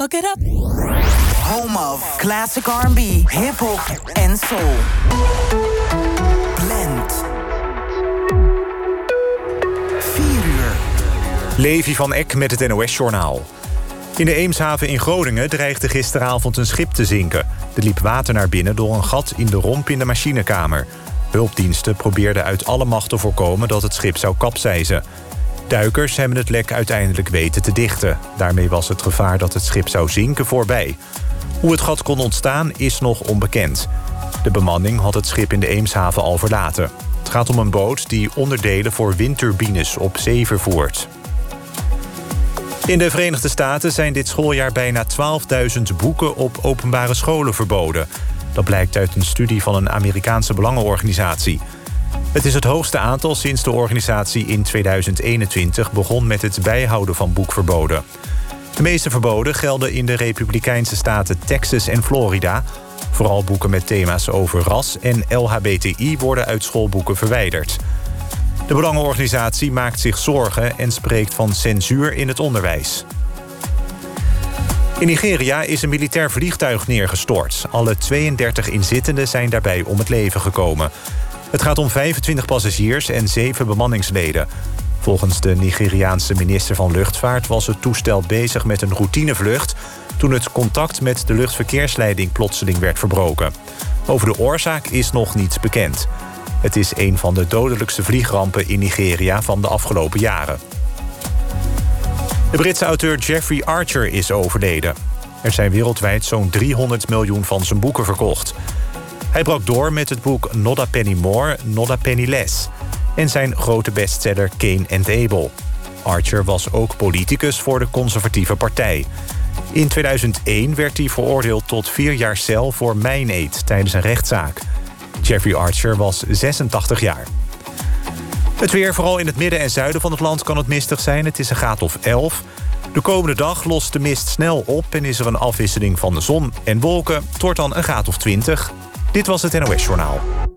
Fuck it up. Home of classic R&B, hip-hop en soul. Blend. 4 uur. Levi van Eck met het NOS-journaal. In de Eemshaven in Groningen dreigde gisteravond een schip te zinken. Er liep water naar binnen door een gat in de romp in de machinekamer. Hulpdiensten probeerden uit alle macht te voorkomen dat het schip zou kapseizen. Duikers hebben het lek uiteindelijk weten te dichten. Daarmee was het gevaar dat het schip zou zinken voorbij. Hoe het gat kon ontstaan is nog onbekend. De bemanning had het schip in de Eemshaven al verlaten. Het gaat om een boot die onderdelen voor windturbines op zee vervoert. In de Verenigde Staten zijn dit schooljaar bijna 12.000 boeken op openbare scholen verboden. Dat blijkt uit een studie van een Amerikaanse belangenorganisatie. Het is het hoogste aantal sinds de organisatie in 2021 begon met het bijhouden van boekverboden. De meeste verboden gelden in de republikeinse staten Texas en Florida. Vooral boeken met thema's over ras en LHBTI worden uit schoolboeken verwijderd. De belangenorganisatie maakt zich zorgen en spreekt van censuur in het onderwijs. In Nigeria is een militair vliegtuig neergestort. Alle 32 inzittenden zijn daarbij om het leven gekomen. Het gaat om 25 passagiers en 7 bemanningsleden. Volgens de Nigeriaanse minister van Luchtvaart was het toestel bezig met een routinevlucht toen het contact met de luchtverkeersleiding plotseling werd verbroken. Over de oorzaak is nog niets bekend. Het is een van de dodelijkste vliegrampen in Nigeria van de afgelopen jaren. De Britse auteur Jeffrey Archer is overleden. Er zijn wereldwijd zo'n 300 miljoen van zijn boeken verkocht. Hij brak door met het boek Not a Penny More, Not a Penny Less en zijn grote bestseller Cain and Abel. Archer was ook politicus voor de conservatieve partij. In 2001 werd hij veroordeeld tot 4 jaar cel voor mijneed tijdens een rechtszaak. Jeffrey Archer was 86 jaar. Het weer, vooral in het midden en zuiden van het land, kan het mistig zijn. Het is een graad of 11. De komende dag lost de mist snel op en is er een afwisseling van de zon en wolken. Het wordt dan een graad of 20. Dit was het NOS Journaal.